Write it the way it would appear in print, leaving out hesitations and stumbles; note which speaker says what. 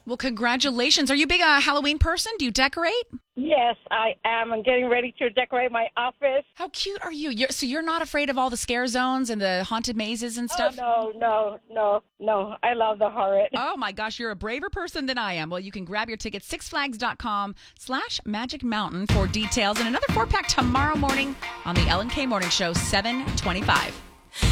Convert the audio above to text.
Speaker 1: Well, congratulations. Are you a big Halloween person? Do you decorate?
Speaker 2: Yes, I am. I'm getting ready to decorate my office.
Speaker 1: How cute are you? So you're not afraid of all the scare zones and the haunted mazes and stuff?
Speaker 2: Oh, no. I love the horror.
Speaker 1: Oh, my gosh. You're a braver person than I am. Well, you can grab your tickets, sixflags.com/Magic Mountain for details. And another 4-pack tomorrow morning on the Ellen K Morning Show, 7:25.